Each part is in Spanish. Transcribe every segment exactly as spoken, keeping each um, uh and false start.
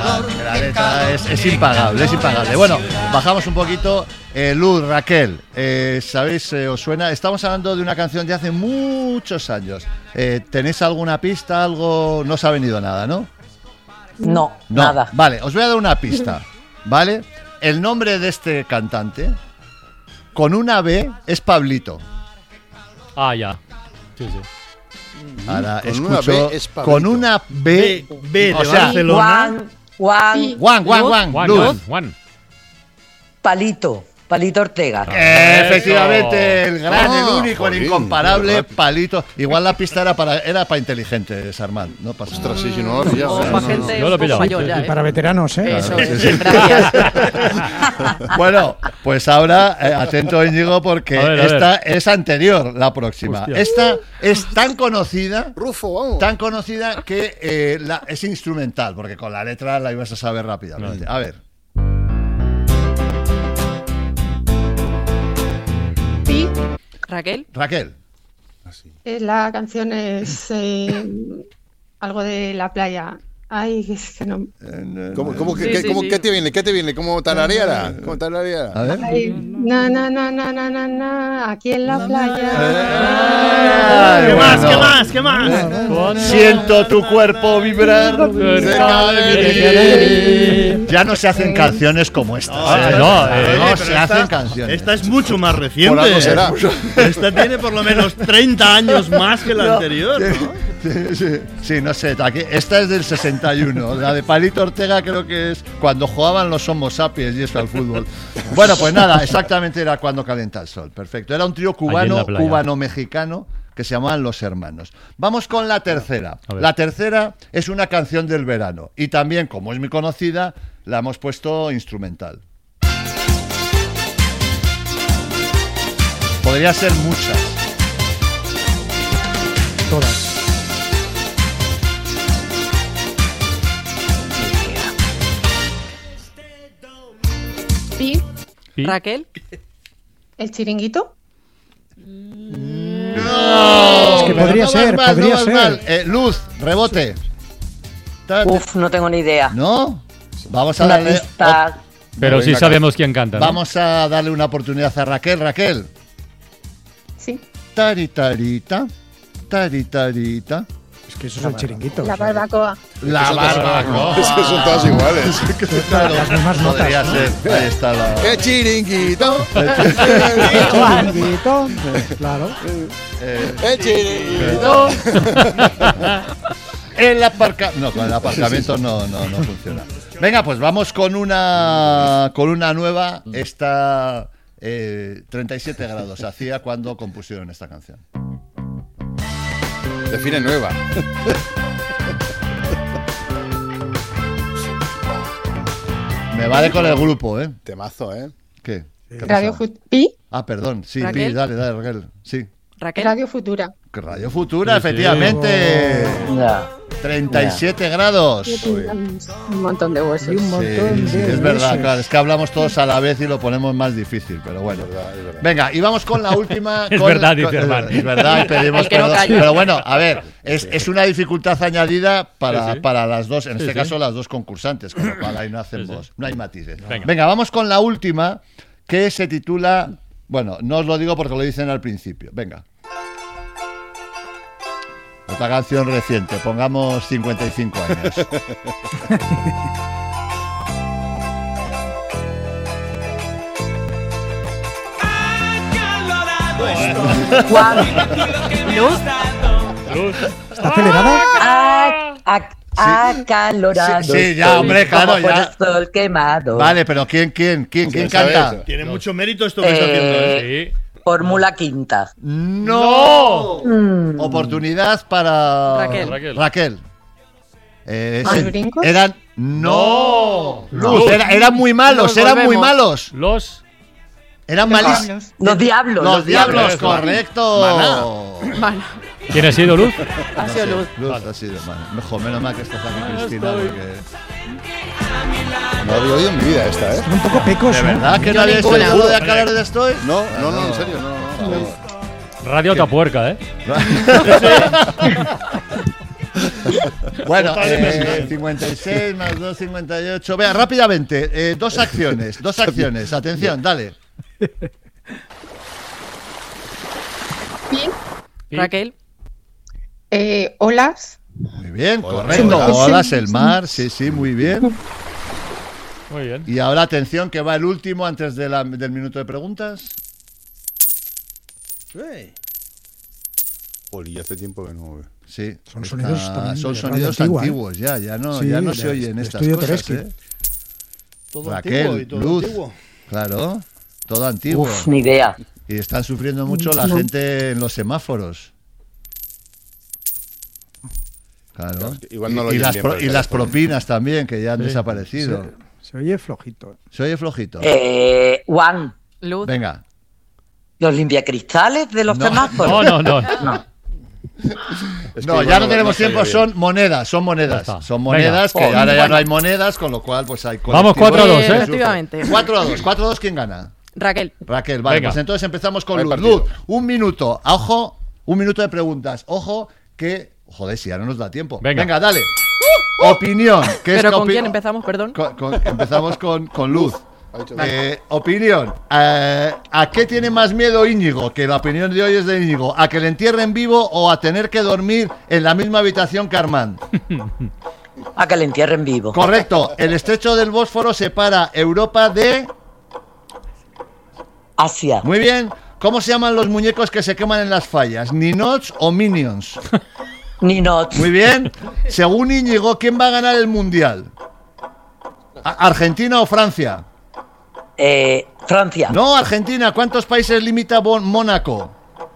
La letra es, es impagable, es impagable. Bueno, bajamos un poquito. Eh, Luz, Raquel, eh, ¿sabéis, eh, os suena? Estamos hablando de una canción de hace muchos años. Eh, ¿Tenéis alguna pista, algo? No os ha venido nada, ¿no? No, No, nada. Vale, os voy a dar una pista, ¿vale? El nombre de este cantante, con una B, es Pablito. Ah, ya. Sí, sí. Ahora Con escucho, una B es Pablito. con una B, B, B de o sea, Barcelona. Juan, Juan, Juan, Juan, Juan, Juan, Luz. Juan, Juan. Palito, Palito Ortega. Eh, efectivamente, el gran, Ah, el único, el jolín, incomparable qué rápido. Palito. Igual la pista era para era para inteligentes, Armand. No pasa nada. Ostras, sí, si no lo he pillado. O eh, para no, gente Yo lo he un poco pillado. mayor ya, Y ¿eh? para veteranos, ¿eh? Eso Claro, es, sí, sí. gracias. Bueno, pues ahora, eh, atento Íñigo, porque A ver, a esta es anterior, la próxima. Hostia. Esta es tan conocida, Rufo, vamos. tan conocida que eh, la, es instrumental, porque con la letra la ibas a saber rápidamente. A ver. Pi, Raquel. Raquel. eh, la canción es eh, algo de la playa. Ay, es que no. ¿Cómo, cómo, que- Sí, que- sí, cómo- sí. ¿Qué te viene? ¿Qué te viene? ¿Cómo tarareara? ¿Cómo A tarareara? ver. Ay, na, na, na, na, na, na, na, aquí en la playa. Ay, ¿Qué más? bueno. ¿Qué más? ¿Qué más? Cuando Siento tu cuerpo vibrar cerca de mí. Ya no se hacen canciones como estas. Ah, ¿eh? no, Ya eh, no Pero se esta- hacen canciones. Esta es mucho más reciente. Por algo será. Esta tiene por lo menos treinta años más que la anterior, ¿no? Sí, sí, sí, no sé. Aquí, esta es del sesenta y uno. La de Palito Ortega creo que es cuando jugaban los Homo sapiens y eso al fútbol. Bueno, pues nada, exactamente era Cuando calienta el sol. Perfecto. Era un trío Allí cubano, en la playa. cubano-mexicano que se llamaban Los Hermanos. Vamos con la tercera. A ver. La tercera es una canción del verano. Y también, como es muy conocida, la hemos puesto instrumental. Podría ser muchas. Todas. Pi, Pi. Raquel. el chiringuito. No, Es que pero podría no ser, vas mal, podría no vas ser. mal. Eh, Luz, rebote. Ta- Uf, no tengo ni idea. ¿No? Vamos a Una darle. pista. Pero sí Venga, sabemos quién canta, o- ¿no? Vamos a darle una oportunidad a Raquel. Raquel. Sí. Taritarita. Taritarita. Es que eso es el chiringuito. La o sea, barbacoa. La barbacoa. Es que son todas iguales. Claro, Las mismas notas, podría ¿no? ser. Ahí está la. ¡Qué chiringuito! Chiringuito, claro. ¡Qué chiringuito! El aparca... No, con el aparcamiento no, no, no funciona. Venga, pues vamos con una con una nueva. Está eh, treinta y siete grados hacía cuando compusieron esta canción. Define nueva. Me vale con el grupo, ¿eh? Temazo, ¿eh? ¿Qué? ¿Qué Radio pasa? Fut- Pi, Ah, perdón. Sí, ¿Raquel? Pi, dale, dale, Raquel. Sí. Raquel. Radio Futura. Radio Futura, Sí, sí. efectivamente. Ya. treinta y siete grados. Un montón de huesos. Y un Sí, montón sí, de es verdad, veces. claro. Es que hablamos todos a la vez y lo ponemos más difícil, pero bueno. Venga, y vamos con la última. Es con- verdad, dice con- Herman. Es verdad, y pedimos El que no perdón. calla. Pero bueno, a ver, es, es una dificultad añadida para, Sí, sí. para las dos, en Sí, este sí. caso las dos concursantes, con lo cual ahí no hacemos, Sí, sí. no hay matices. Venga. Venga, vamos con la última, que se titula. Bueno, no os lo digo porque lo dicen al principio. Venga. Otra canción reciente, pongamos cincuenta y cinco años. Juan, Luz. Luz. ¿Está acelerada? a, a, acalorado. Sí, sí, ya, hombre, como claro, por ya. el sol quemado. Vale, pero ¿quién, quién, quién, quién sabe canta? eso? Tiene mucho mérito esto que está haciendo, ¿eh? Sí. Fórmula quinta. ¡No! Mm. Oportunidad para Raquel. Raquel. Raquel. Eh, ¿Los ese- brincos? eran no, No. Luz, era- eran muy malos, Nos eran muy volvemos. malos, Los. eran Los malísimos. diablos. Los diablos. Los diablos, Eso. correcto. Vale. ¿Quién ha sido Luz? Ha sido Luz. Luz ha sido, vale. Mejor, menos mal que estás aquí, Cristina, estoy. porque No había oído en mi vida esta, ¿eh? Son un poco pecos, de ¿no? verdad que Yo no habéis ninguna. oído de Calor de Estoy. No, no, no, en serio, no. no, no. Radio Tapuerca, ¿eh? Bueno, eh, cincuenta y seis más dos, cincuenta y ocho. Vea, rápidamente, eh, dos acciones, dos acciones. Atención, dale. Pin, Raquel. eh, olas, Muy bien, Olas, correcto. olas. Olas, el mar, sí, sí, muy bien. Muy bien. Y ahora atención, que va el último antes de la- del minuto de preguntas. Ey. Jolí, hace tiempo que no. Sí, Son está- sonidos también son de sonidos radio antigua, ¿eh? antiguos, ya, ya no, Sí, ya no de- se oyen de estas estudio cosas, Teresky. ¿eh? Todo Raquel, antiguo y todo Luz. antiguo. Claro, todo antiguo. Uf, ni idea. Y están sufriendo mucho la gente en los semáforos. Claro. Claro, es que igual no Y- lo y, oyen las bien pro- por el y las teléfono. propinas también, que ya han Sí. desaparecido. Se, se oye flojito. Se oye flojito. Eh, Juan, Luz. Venga. los limpiacristales de los No. semáforos. No, no, no. No. Es que No, igual ya no tenemos se oye tiempo, bien. son monedas, son Ya monedas. está. Son monedas, Venga. que Oh, ahora ya bueno. no hay monedas, con lo cual pues hay Vamos, colectivos cuatro a dos, que ¿eh? sufren. Efectivamente. cuatro a dos, cuatro a dos, ¿quién gana? Raquel. Raquel, vale, Venga. pues entonces empezamos con Hay Luz. partido. Luz, un minuto, ojo, un minuto de preguntas. Ojo, que. Joder, si ya no nos da tiempo. Venga. dale. Opinión. ¿qué es ¿Pero que con opi- quién empezamos, perdón? Con- con- empezamos con, con Luz. Ha dicho Eh, opinión. eh, ¿A qué tiene más miedo Íñigo? Que la opinión de hoy es de Íñigo. ¿A que le entierren vivo o a tener que dormir en la misma habitación que Armand? A que le entierren vivo. Correcto. El estrecho del Bósforo separa Europa de... Asia. Muy bien. ¿Cómo se llaman los muñecos que se queman en las fallas? ¿Ninots o Minions? Ninot. Muy bien. Según Íñigo, ¿quién va a ganar el Mundial? ¿A- ¿Argentina o Francia? Eh, Francia. No, Argentina. ¿Cuántos países limita Bon- Mónaco?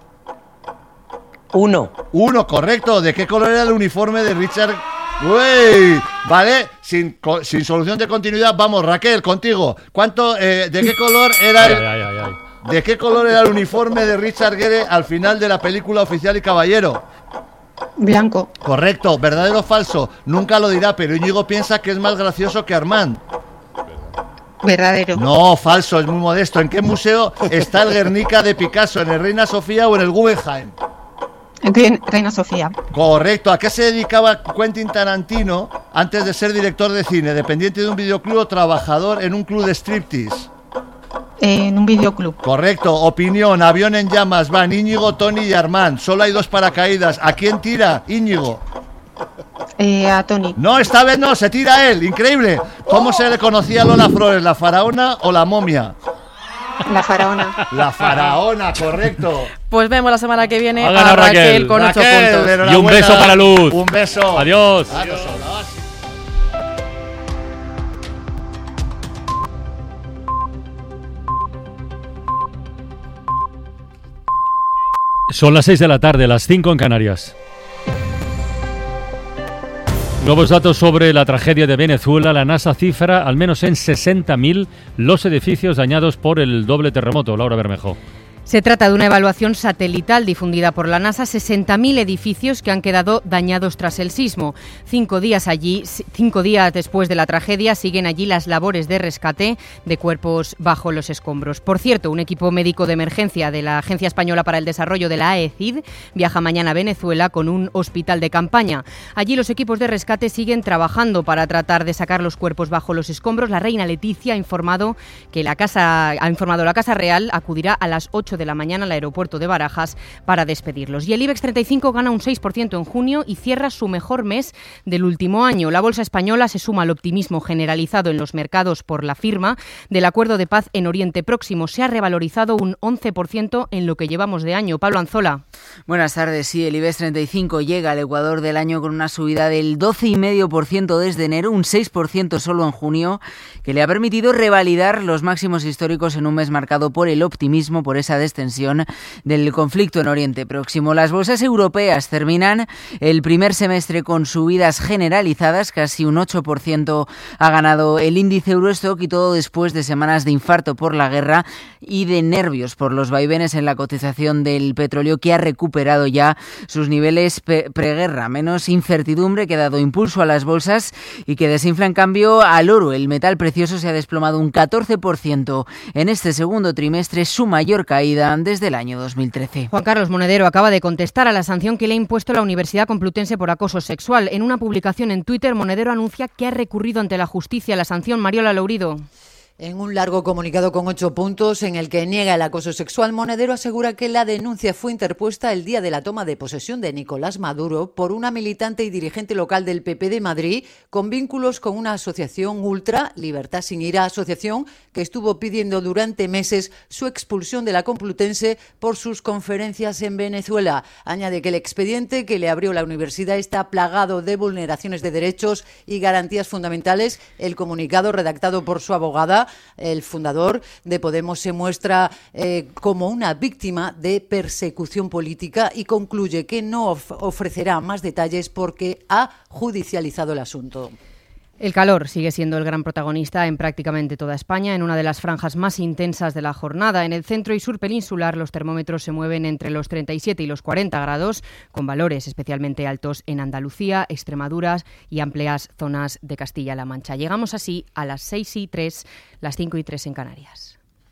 Uno. Uno, correcto. ¿De qué color era el uniforme de Richard? Uy, vale, sin, co- sin solución de continuidad. Vamos, Raquel, contigo. ¿Cuánto, eh, de qué color era Ay, el, ay, ay, ay. de qué color era el uniforme de Richard Gere al final de la película Oficial y Caballero? blanco, Correcto, verdadero o falso. Nunca lo dirá, pero Íñigo piensa que es más gracioso que Armand. verdadero, No, falso, es muy modesto. ¿En qué museo está el Guernica de Picasso? ¿En el Reina Sofía o en el Guggenheim? Bien, Reina Sofía, Correcto. ¿A qué se dedicaba Quentin Tarantino antes de ser director de cine? ¿Dependiente de un videoclub o trabajador en un club de striptease? en un videoclub, Correcto. Opinión. Avión en llamas. Van Íñigo, Tony y Armand. Solo hay dos paracaídas. ¿A quién tira? Íñigo. eh, a Tony, No, esta vez no. Se tira él. Increíble. ¿Cómo se le conocía a Lola Flores? ¿La faraona o la momia? la faraona. La faraona, correcto. Pues vemos la semana que viene Ha a ganado Raquel, Raquel. con ocho Raquel, puntos. enhorabuena. Y un beso para Luz. Un beso. Adiós. Ah, no sobraba, sí. Son las seis de la tarde, las cinco en Canarias. Nuevos datos sobre la tragedia de Venezuela. La NASA cifra al menos en sesenta mil los edificios dañados por el doble terremoto. Laura Bermejo. Se trata de una evaluación satelital difundida por la NASA, sesenta mil edificios que han quedado dañados tras el sismo. Cinco días allí, cinco días después de la tragedia, siguen allí las labores de rescate de cuerpos bajo los escombros. Por cierto, un equipo médico de emergencia de la Agencia Española para el Desarrollo de la A E C I D viaja mañana a Venezuela con un hospital de campaña. Allí los equipos de rescate siguen trabajando para tratar de sacar los cuerpos bajo los escombros. La reina Leticia ha informado que la casa ha informado la Casa Real acudirá a las ocho de la mañana al aeropuerto de Barajas para despedirlos. Y el IBEX treinta y cinco gana un seis por ciento en junio y cierra su mejor mes del último año. La bolsa española se suma al optimismo generalizado en los mercados por la firma del acuerdo de paz en Oriente Próximo. Se ha revalorizado un once por ciento en lo que llevamos de año. Pablo Anzola. Buenas tardes. Sí, el IBEX treinta y cinco llega al Ecuador del año con una subida del doce coma cinco por ciento desde enero, un seis por ciento solo en junio, que le ha permitido revalidar los máximos históricos en un mes marcado por el optimismo por esa extensión del conflicto en Oriente Próximo. Las bolsas europeas terminan el primer semestre con subidas generalizadas, casi un ocho por ciento ha ganado el índice Eurostock, y todo después de semanas de infarto por la guerra y de nervios por los vaivenes en la cotización del petróleo, que ha recuperado ya sus niveles pe- preguerra. Menos incertidumbre que ha dado impulso a las bolsas y que desinfla en cambio al oro. El metal precioso se ha desplomado un catorce por ciento en este segundo trimestre, su mayor caída vida desde el año dos mil trece. Juan Carlos Monedero acaba de contestar a la sanción que le ha impuesto la Universidad Complutense por acoso sexual. En una publicación en Twitter, Monedero anuncia que ha recurrido ante la justicia la sanción. Mariola Lourido. En un largo comunicado con ocho puntos en el que niega el acoso sexual, Monedero asegura que la denuncia fue interpuesta el día de la toma de posesión de Nicolás Maduro por una militante y dirigente local del P P de Madrid con vínculos con una asociación ultra, Libertad Sin Ira, asociación que estuvo pidiendo durante meses su expulsión de la Complutense por sus conferencias en Venezuela. Añade que el expediente que le abrió la universidad está plagado de vulneraciones de derechos y garantías fundamentales. El comunicado, redactado por su abogada, el fundador de Podemos, se muestra eh, como una víctima de persecución política y concluye que no of- ofrecerá más detalles porque ha judicializado el asunto. El calor sigue siendo el gran protagonista en prácticamente toda España, en una de las franjas más intensas de la jornada. En el centro y sur peninsular los termómetros se mueven entre los treinta y siete y los cuarenta grados, con valores especialmente altos en Andalucía, Extremadura y amplias zonas de Castilla-La Mancha. Llegamos así a las seis y tres, las cinco y tres en Canarias.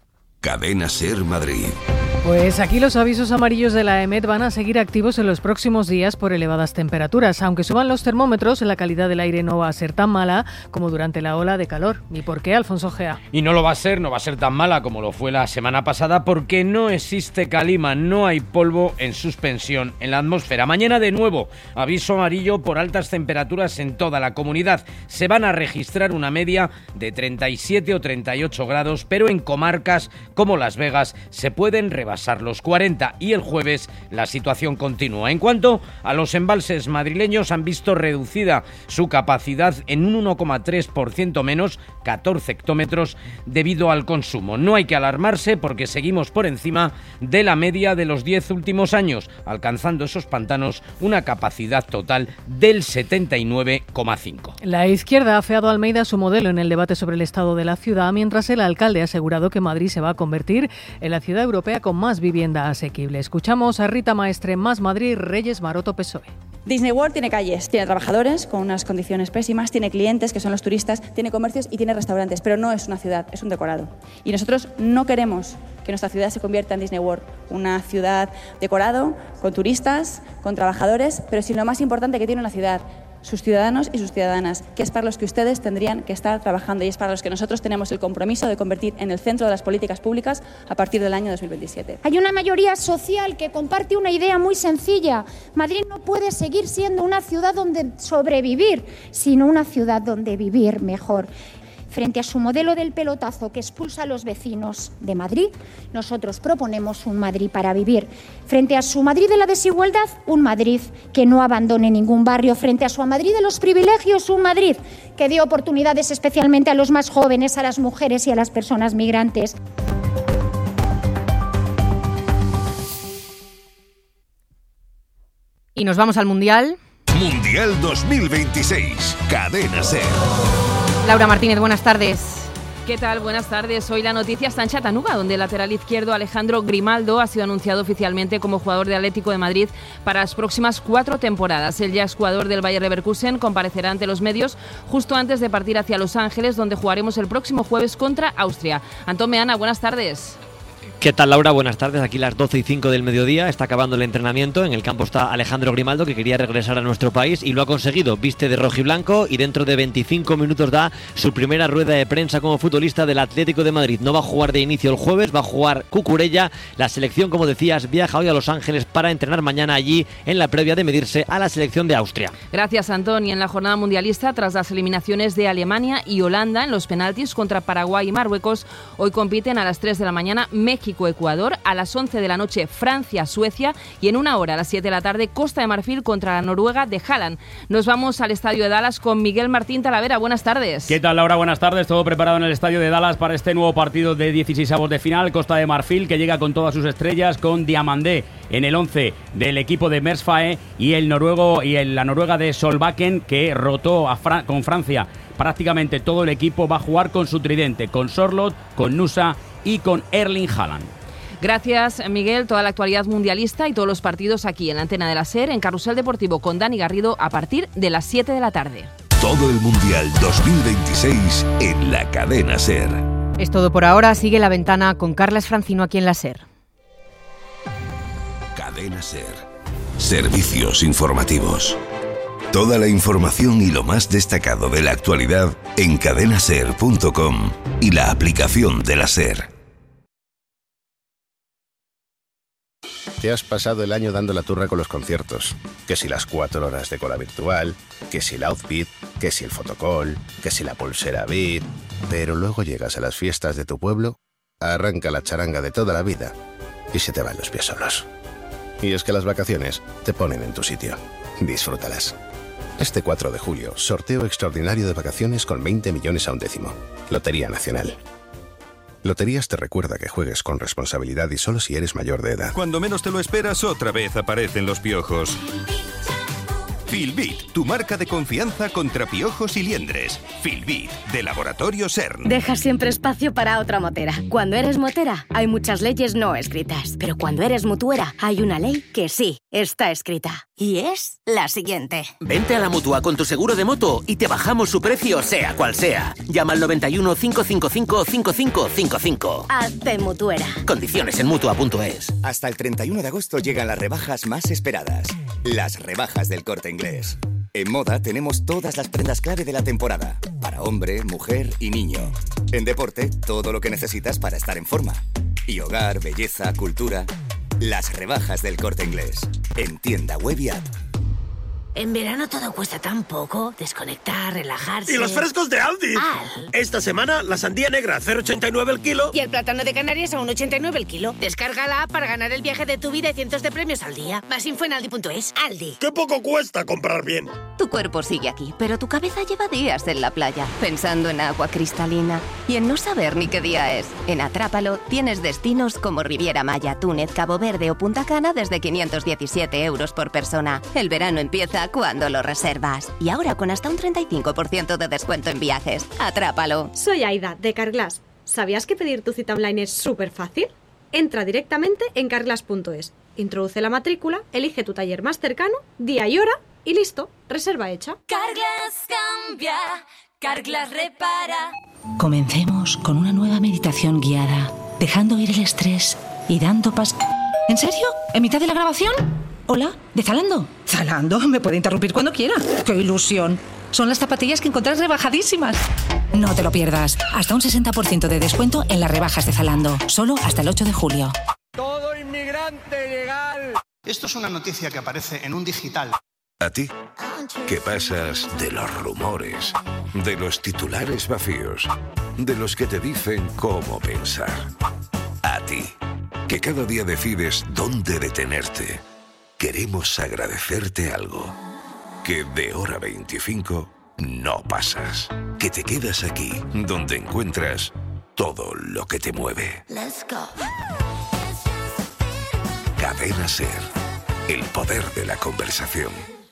Cadena SER Madrid. Pues aquí los avisos amarillos de la EMET van a seguir activos en los próximos días por elevadas temperaturas. Aunque suban los termómetros, la calidad del aire no va a ser tan mala como durante la ola de calor. ¿Y por qué, Alfonso Gea? Y no lo va a ser, no va a ser tan mala como lo fue la semana pasada porque no existe calima, no hay polvo en suspensión en la atmósfera. Mañana de nuevo, aviso amarillo por altas temperaturas en toda la comunidad. Se van a registrar una media de treinta y siete o treinta y ocho grados, pero en comarcas como Las Vegas se pueden rebasar los cuarenta y el jueves la situación continúa. En cuanto a los embalses madrileños, han visto reducida su capacidad en un uno coma tres por ciento menos, catorce hectómetros, debido al consumo. No hay que alarmarse porque seguimos por encima de la media de los diez últimos años, alcanzando esos pantanos una capacidad total del setenta y nueve coma cinco. La izquierda ha afeado a Almeida su modelo en el debate sobre el estado de la ciudad, mientras el alcalde ha asegurado que Madrid se va a convertir en la ciudad europea con más vivienda asequible. Escuchamos a Rita Maestre, Más Madrid, Reyes Maroto, P S O E. Disney World tiene calles, tiene trabajadores con unas condiciones pésimas, tiene clientes que son los turistas, tiene comercios y tiene restaurantes, pero no es una ciudad, es un decorado. Y nosotros no queremos que nuestra ciudad se convierta en Disney World, una ciudad decorado, con turistas, con trabajadores, pero sin lo más importante que tiene una ciudad, sus ciudadanos y sus ciudadanas, que es para los que ustedes tendrían que estar trabajando y es para los que nosotros tenemos el compromiso de convertir en el centro de las políticas públicas a partir del año dos mil veintisiete. Hay una mayoría social que comparte una idea muy sencilla. Madrid no puede seguir siendo una ciudad donde sobrevivir, sino una ciudad donde vivir mejor. Frente a su modelo del pelotazo que expulsa a los vecinos de Madrid, nosotros proponemos un Madrid para vivir. Frente a su Madrid de la desigualdad, un Madrid que no abandone ningún barrio. Frente a su Madrid de los privilegios, un Madrid que dé oportunidades especialmente a los más jóvenes, a las mujeres y a las personas migrantes. Y nos vamos al Mundial. Mundial dos mil veintiséis. Cadena SER. Laura Martínez, buenas tardes. ¿Qué tal? Buenas tardes. Hoy la noticia está en Chattanooga, donde el lateral izquierdo Alejandro Grimaldo ha sido anunciado oficialmente como jugador de Atlético de Madrid para las próximas cuatro temporadas. El ya exjugador del Bayer Leverkusen comparecerá ante los medios justo antes de partir hacia Los Ángeles, donde jugaremos el próximo jueves contra Austria. Antón Meana, buenas tardes. ¿Qué tal, Laura? Buenas tardes. Aquí las doce y cinco del mediodía. Está acabando el entrenamiento. En el campo está Alejandro Grimaldo, que quería regresar a nuestro país y lo ha conseguido. Viste de rojiblanco y dentro de veinticinco minutos da su primera rueda de prensa como futbolista del Atlético de Madrid. No va a jugar de inicio el jueves, va a jugar Cucurella. La selección, como decías, viaja hoy a Los Ángeles para entrenar mañana allí en la previa de medirse a la selección de Austria. Gracias, Antón. Y en la jornada mundialista, tras las eliminaciones de Alemania y Holanda en los penaltis contra Paraguay y Marruecos, hoy compiten a las tres de la mañana México Ecuador, a las once de la noche Francia Suecia y en una hora a las siete de la tarde Costa de Marfil contra la Noruega de Haaland. Nos vamos al estadio de Dallas con Miguel Martín Talavera. Buenas tardes. ¿Qué tal, Laura? Buenas tardes. Todo preparado en el estadio de Dallas para este nuevo partido de dieciseisavos de final. Costa de Marfil, que llega con todas sus estrellas, con Diamandé en el once del equipo de Mersfae y el noruego y el, la noruega de Solbakken, que rotó a Fra- con Francia. Prácticamente todo el equipo va a jugar con su tridente, con Sorloth, con Nusa y con Erling Haaland. Gracias, Miguel. Toda la actualidad mundialista y todos los partidos aquí en la antena de la SER, en Carrusel Deportivo con Dani Garrido a partir de las siete de la tarde. Todo el Mundial dos mil veintiséis en la cadena SER. Es todo por ahora. Sigue La Ventana con Carlas Francino aquí en la SER. Cadena SER. Servicios informativos. Toda la información y lo más destacado de la actualidad en cadena ser punto com y la aplicación de la SER. Te has pasado el año dando la turra con los conciertos. Que si las cuatro horas de cola virtual, que si el outfit, que si el fotocall, que si la pulsera Beat. Pero luego llegas a las fiestas de tu pueblo, arranca la charanga de toda la vida y se te van los pies solos. Y es que las vacaciones te ponen en tu sitio. Disfrútalas. Este cuatro de julio, sorteo extraordinario de vacaciones con veinte millones a un décimo. Lotería Nacional. Loterías te recuerda que juegues con responsabilidad y solo si eres mayor de edad. Cuando menos te lo esperas, otra vez aparecen los piojos. Filbit, tu marca de confianza contra piojos y liendres. Filbit, de Laboratorio CERN. Deja siempre espacio para otra motera. Cuando eres motera, hay muchas leyes no escritas. Pero cuando eres mutuera, hay una ley que sí está escrita. Y es la siguiente. Vente a la Mutua con tu seguro de moto y te bajamos su precio, sea cual sea. Llama al noventa y uno, cinco cinco cinco, cinco cinco cinco cinco. Hazte mutuera. Condiciones en Mutua punto es. Hasta el treinta y uno de agosto llegan las rebajas más esperadas. Las rebajas del Corte Inglés. En moda tenemos todas las prendas clave de la temporada. Para hombre, mujer y niño. En deporte, todo lo que necesitas para estar en forma. Y hogar, belleza, cultura. Las rebajas del Corte Inglés. En tienda web y app. En verano todo cuesta tan poco. Desconectar, relajarse. ¡Y los frescos de Aldi! Al. Esta semana, la sandía negra a cero coma ochenta y nueve el kilo. Y el plátano de Canarias a uno coma ochenta y nueve el kilo. Descarga la app para ganar el viaje de tu vida y cientos de premios al día. Más info en aldi punto es. Aldi. ¡Qué poco cuesta comprar bien! Tu cuerpo sigue aquí, pero tu cabeza lleva días en la playa, pensando en agua cristalina y en no saber ni qué día es. En Atrápalo tienes destinos como Riviera Maya, Túnez, Cabo Verde o Punta Cana desde quinientos diecisiete euros por persona. El verano empieza cuando lo reservas. Y ahora con hasta un treinta y cinco por ciento de descuento en viajes. Atrápalo. Soy Aida, de Carglass. ¿Sabías que pedir tu cita online es súper fácil? Entra directamente en carglass punto es. Introduce la matrícula, elige tu taller más cercano, día y hora y listo. Reserva hecha. Carglass cambia, Carglass repara. Comencemos con una nueva meditación guiada, dejando ir el estrés y dando pas... ¿En serio? ¿En mitad de la grabación? Hola, ¿de Zalando? Zalando, me puede interrumpir cuando quiera. ¡Qué ilusión! Son las zapatillas que encontrás rebajadísimas. No te lo pierdas. Hasta un sesenta por ciento de descuento en las rebajas de Zalando. Solo hasta el ocho de julio. Todo inmigrante legal. Esto es una noticia que aparece en un digital. A ti, que pasas de los rumores, de los titulares vacíos, de los que te dicen cómo pensar. A ti, que cada día decides dónde detenerte. Queremos agradecerte algo. Que de hora veinticinco no pasas. Que te quedas aquí, donde encuentras todo lo que te mueve. Let's go. Cadena SER. El poder de la conversación.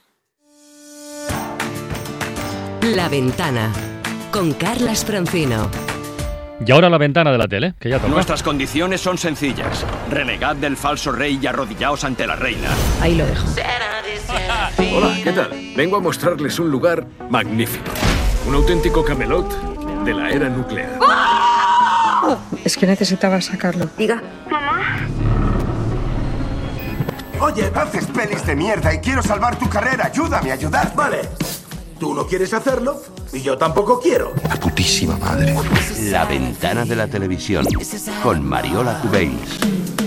La Ventana. Con Carlas Francino. Y ahora la ventana de la tele, que ya toca. Nuestras condiciones son sencillas. Renegad del falso rey y arrodillaos ante la reina. Ahí lo dejo. Hola, ¿qué tal? Vengo a mostrarles un lugar magnífico. Un auténtico Camelot de la era nuclear. ¡Oh! Es que necesitaba sacarlo. Diga. Mamá. Oye, haces pelis de mierda y quiero salvar tu carrera. Ayúdame a ayudar. Vale. Tú no quieres hacerlo y yo tampoco quiero. La putísima madre. La ventana de la televisión con Mariola Cubells.